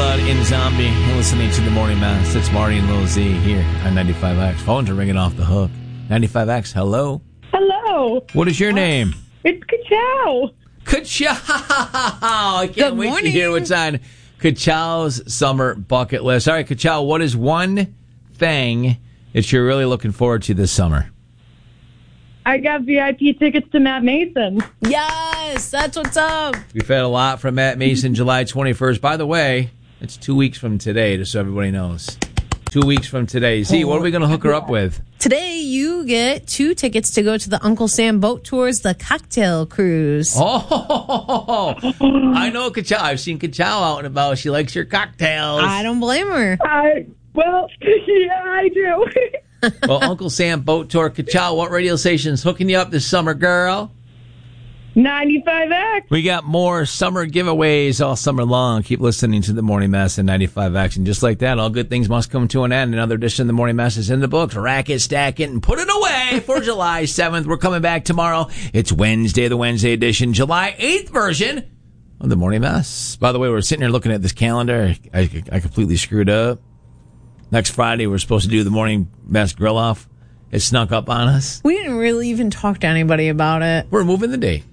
Blood in Zombie. You're listening to the Morning Mass. It's Marty and Lil Z here on 95X. Phones are ringing off the hook. 95X, hello. Hello. What is your name? It's Ka-chow. Ka-chow. I can't wait to hear what's on Ka-chow's summer bucket list. All right, Ka-chow, what is one thing that you're really looking forward to this summer? I got VIP tickets to Matt Mason. Yes, that's what's up. We've had a lot from Matt Mason, July 21st. By the way, it's 2 weeks from today, just so everybody knows. 2 weeks from today. Z, what are we going to hook her up with? Today, you get 2 tickets to go to the Uncle Sam Boat Tours, the cocktail cruise. Oh, I know Ka-chow. I've seen Ka-chow out and about. She likes your cocktails. I don't blame her. Well, yeah, I do. Well, Uncle Sam Boat Tour. Ka-chow, what radio station's hooking you up this summer, girl? 95X. We got more summer giveaways all summer long. Keep listening to the Morning Mass and 95X. And just like that, all good things must come to an end. Another edition of the Morning Mass is in the books. Rack it, stack it, and put it away for July 7th. We're coming back tomorrow. It's Wednesday, the Wednesday edition, July 8th version of the Morning Mass. By the way, we're sitting here looking at this calendar. I completely screwed up. Next Friday, we're supposed to do the Morning Mass Grill Off. It snuck up on us. We didn't really even talk to anybody about it. We're moving the date.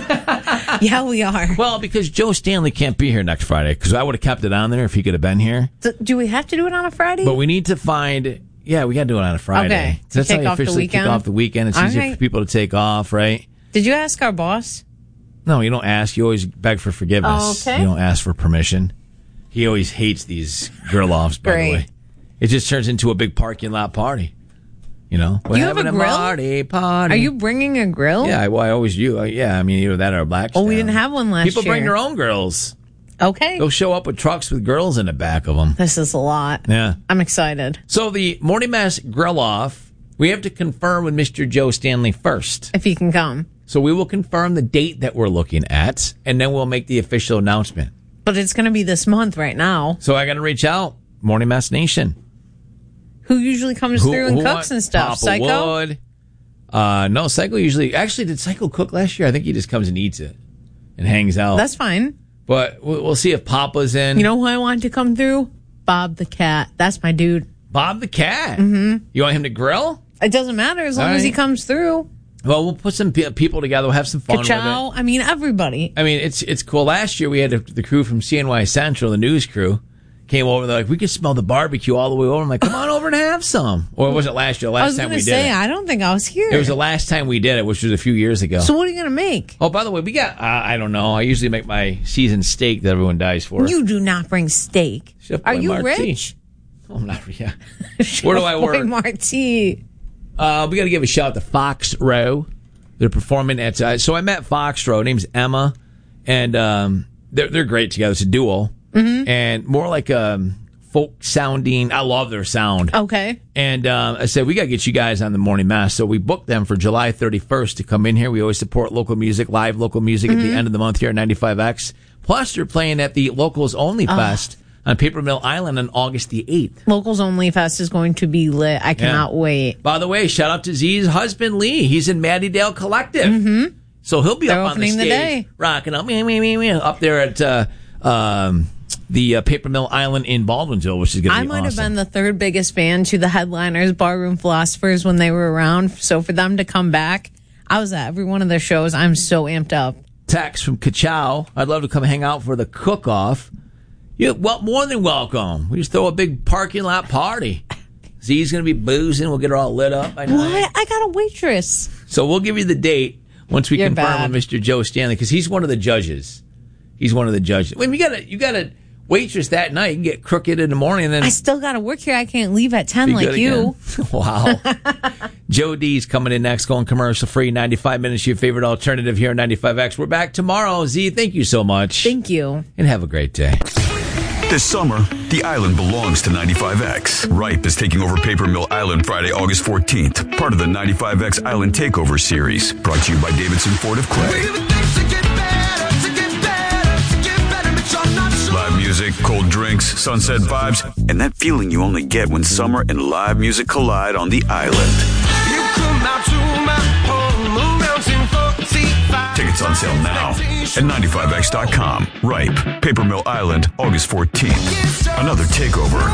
Yeah, we are. Well, because Joe Stanley can't be here next Friday, because I would have kept it on there if he could have been here. Do we have to do it on a Friday? But we need to find... Yeah, we got to do it on a Friday. Okay. That's take how you off the officially weekend? kick off the weekend. It's easier for people to take off, right? Did you ask our boss? No, you don't ask. You always beg for forgiveness. Oh, okay. You don't ask for permission. He always hates these grill offs, by the way. It just turns into a big parking lot party. You know? We're you have a grill? Party. Are you bringing a grill? Yeah, well, I always do. Yeah, I mean, either that or a black. Oh, we didn't have one last year. People bring their own grills. Okay. They'll show up with trucks with girls in the back of them. This is a lot. Yeah. I'm excited. So the Morning Mass Grill Off, we have to confirm with Mr. Joe Stanley first. If he can come. So we will confirm the date that we're looking at, and then we'll make the official announcement. But it's going to be this month right now. So I got to reach out. Morning Mass Nation. Who usually comes through and cooks and stuff? Papa Psycho? Wood. No, Psycho usually... Actually, did Psycho cook last year? I think he just comes and eats it and hangs out. That's fine. But we'll see if Papa's in. You know who I want to come through? Bob the cat. That's my dude. Bob the cat? Mm-hmm. You want him to grill? It doesn't matter as long as he comes through. Well, we'll put some people together. We'll have some fun Ka-chow, with it. I mean, everybody. I mean, it's cool. Last year, we had the crew from CNY Central, the news crew, came over. They're like, we could smell the barbecue all the way over. I'm like, come on over and have some. Or it wasn't last year. Last time we did it. I don't think I was here. It was the last time we did it, which was a few years ago. So what are you going to make? Oh, by the way, we got, I don't know. I usually make my seasoned steak that everyone dies for. You do not bring steak. Chef Are Boy you Marty. rich? Oh, I'm not. Yeah. Where do I work? Boy Marty. We got to give a shout out to Fox Row. They're performing at. So I met Fox Row. Her name's Emma, and they're great together. It's a duo, and more like folk sounding. I love their sound. Okay. And I said we got to get you guys on the Morning Mass, so we booked them for July 31st to come in here. We always support local music, live local music at the end of the month here at 95X. Plus, they're playing at the Locals Only Fest on Paper Mill Island on August the 8th. Locals Only Fest is going to be lit. I cannot wait. By the way, shout out to Z's husband, Lee. He's in Maddydale Collective. Mm-hmm. So he'll be up on the stage, rocking up, up there at the Paper Mill Island in Baldwinsville, which is going to be awesome. I might have been the third biggest fan to the headliners, Barroom Philosophers, when they were around. So for them to come back, I was at every one of their shows. I'm so amped up. Text from Ka-chow. I'd love to come hang out for the cook-off. You're more than welcome. We just throw a big parking lot party. Z's going to be boozing. We'll get her all lit up. What? I got a waitress. So we'll give you the date once we confirm with Mr. Joe Stanley, because he's one of the judges. He's one of the judges. When you got a waitress that night, you can get crooked in the morning. And then I still got to work here. I can't leave at 10 like you. Wow. Joe D's coming in next, going commercial free. 95 minutes, your favorite alternative here on 95X. We're back tomorrow. Z, thank you so much. Thank you. And have a great day. This summer, the island belongs to 95X. Ripe is taking over Paper Mill Island Friday, August 14th. Part of the 95X Island Takeover Series. Brought to you by Davidson Ford of Clay. Live music, cold drinks, sunset vibes, and that feeling you only get when summer and live music collide on the island. You come out to my home, Tickets on sale now at 95X.com. Ripe, Paper Mill Island, August 14th. Another takeover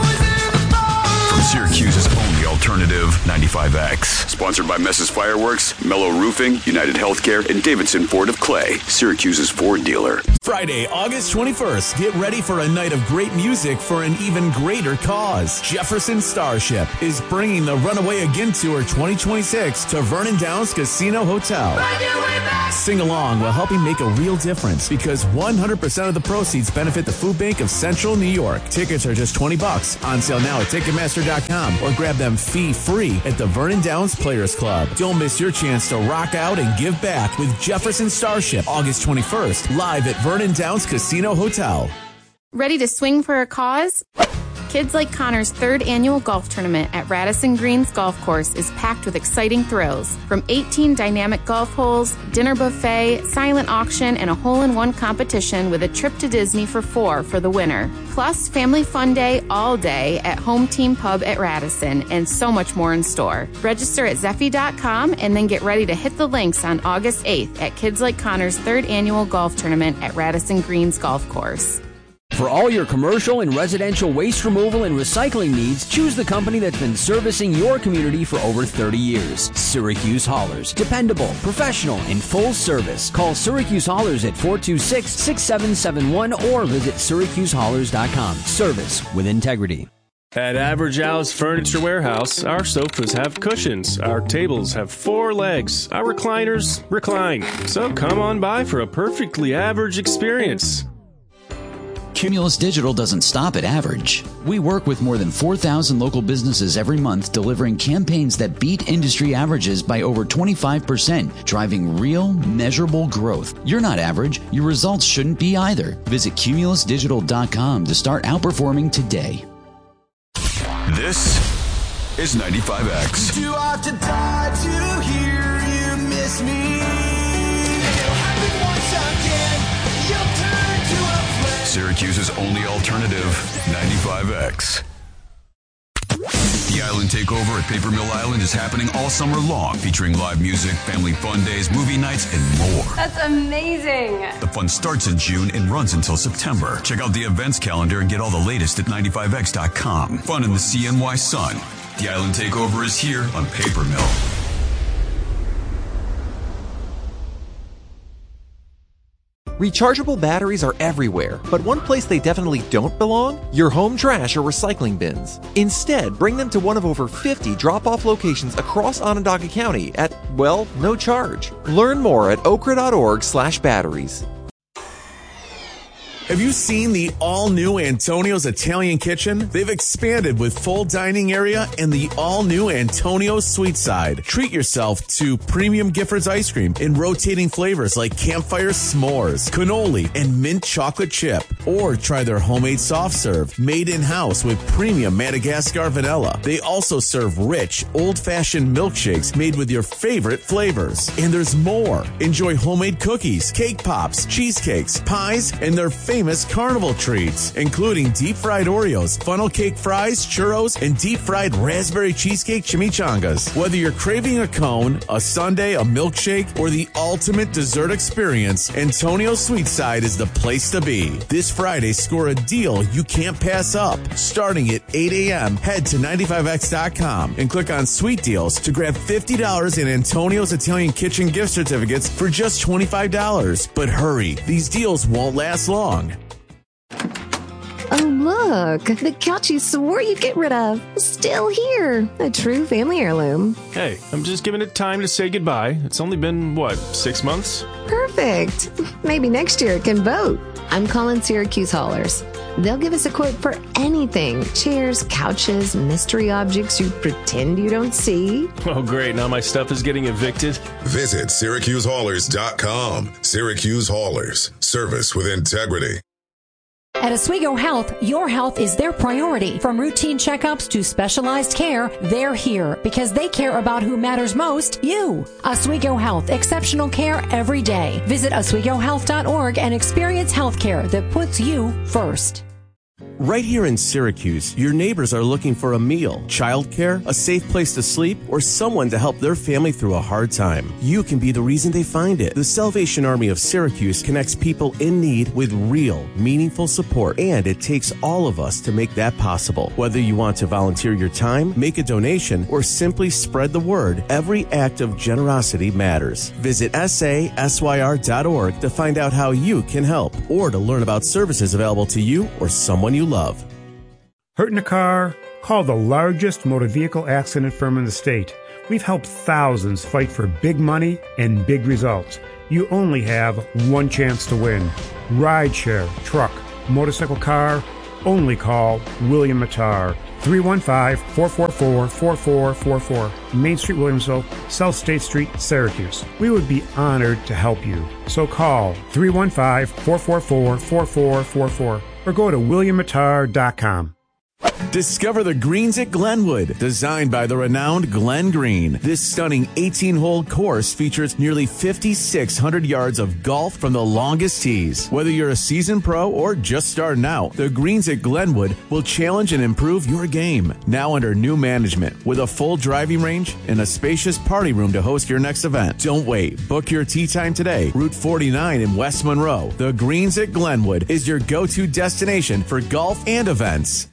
from Syracuse's only alternative, 95X. Sponsored by Mess's Fireworks, Mellow Roofing, United Healthcare, and Davidson Ford of Clay, Syracuse's Ford dealer. Friday, August 21st. Get ready for a night of great music for an even greater cause. Jefferson Starship is bringing the Runaway Again Tour 2026 to Vernon Downs Casino Hotel. Sing along while helping make a real difference because 100% of the proceeds benefit the Food Bank of Central New York. Tickets are just $20 on sale now at Ticketmaster.com or grab them fee-free at the Vernon Downs Players Club. Don't miss your chance to rock out and give back with Jefferson Starship August 21st live at Vernon Downs Casino Hotel. Ready to swing for a cause? Kids Like Connor's third annual golf tournament at Radisson Greens Golf Course is packed with exciting thrills. From 18 dynamic golf holes, dinner buffet, silent auction, and a hole-in-one competition with a trip to Disney for 4 for the winner. Plus, family fun day all day at Home Team Pub at Radisson, and so much more in store. Register at Zeffy.com and then get ready to hit the links on August 8th at Kids Like Connor's third annual golf tournament at Radisson Greens Golf Course. For all your commercial and residential waste removal and recycling needs, choose the company that's been servicing your community for over 30 years. Syracuse Haulers. Dependable, professional, and full service. Call Syracuse Haulers at 426-6771 or visit SyracuseHaulers.com. Service with integrity. At Average Al's Furniture Warehouse, our sofas have cushions, our tables have 4 legs, our recliners recline. So come on by for a perfectly average experience. Cumulus Digital doesn't stop at average. We work with more than 4,000 local businesses every month, delivering campaigns that beat industry averages by over 25%, driving real, measurable growth. You're not average. Your results shouldn't be either. Visit cumulusdigital.com to start outperforming today. This is 95X. Do I have to die to hear you miss me? Syracuse's only alternative, 95X. The Island Takeover at Paper Mill Island is happening all summer long, featuring live music, family fun days, movie nights, and more. That's amazing. The fun starts in June and runs until September. Check out the events calendar and get all the latest at 95X.com. Fun in the CNY sun. The Island Takeover is here on Paper Mill. Rechargeable batteries are everywhere, but one place they definitely don't belong? Your home trash or recycling bins. Instead, bring them to one of over 50 drop-off locations across Onondaga County at, well, no charge. Learn more at okra.org/batteries. Have you seen the all-new Antonio's Italian Kitchen? They've expanded with full dining area and the all-new Antonio's Sweet Side. Treat yourself to premium Giffords ice cream in rotating flavors like campfire s'mores, cannoli, and mint chocolate chip. Or try their homemade soft serve, made in-house with premium Madagascar vanilla. They also serve rich, old-fashioned milkshakes made with your favorite flavors. And there's more. Enjoy homemade cookies, cake pops, cheesecakes, pies, and their famous carnival treats, including deep-fried Oreos, funnel cake fries, churros, and deep-fried raspberry cheesecake chimichangas. Whether you're craving a cone, a sundae, a milkshake, or the ultimate dessert experience, Antonio's Sweet Side is the place to be. This Friday, score a deal you can't pass up. Starting at 8 a.m., head to 95X.com and click on Sweet Deals to grab $50 in Antonio's Italian Kitchen gift certificates for just $25. But hurry, these deals won't last long. Oh, look, the couch you swore you'd get rid of. Still here. A true family heirloom. Hey, I'm just giving it time to say goodbye. It's only been, 6 months? Perfect. Maybe next year it can vote. I'm calling Syracuse Haulers. They'll give us a quote for anything. Chairs, couches, mystery objects you pretend you don't see. Oh, great. Now my stuff is getting evicted. Visit SyracuseHaulers.com. Syracuse Haulers. Service with integrity. At Oswego Health, your health is their priority. From routine checkups to specialized care, they're here because they care about who matters most, you. Oswego Health, exceptional care every day. Visit OswegoHealth.org and experience healthcare that puts you first. Right here in Syracuse, your neighbors are looking for a meal, childcare, a safe place to sleep, or someone to help their family through a hard time. You can be the reason they find it. The Salvation Army of Syracuse connects people in need with real, meaningful support, and it takes all of us to make that possible. Whether you want to volunteer your time, make a donation, or simply spread the word, every act of generosity matters. Visit sasyr.org to find out how you can help, or to learn about services available to you or someone you love. Hurt in a car? Call the largest motor vehicle accident firm in the state. We've helped thousands fight for big money and big results. You only have one chance to win. Rideshare, truck, motorcycle, car, only call William Matar. 315-444-4444. Main Street, Williamsville, South State Street, Syracuse. We would be honored to help you. So call 315-444-4444 or go to williammatar.com. Discover the greens at Glenwood, designed by the renowned Glenn Green. This stunning 18-hole course features nearly 5,600 yards of golf from the longest tees. Whether you're a seasoned pro or just starting out, the greens at Glenwood will challenge and improve your game. Now under new management, with a full driving range and a spacious party room to host your next event. Don't wait. Book your tee time today. Route 49 in West Monroe. The greens at Glenwood is your go-to destination for golf and events.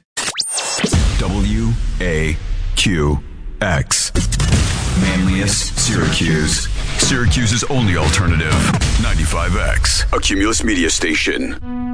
WAQX. Manlius, Syracuse. Syracuse's only alternative. 95X, a Cumulus media station.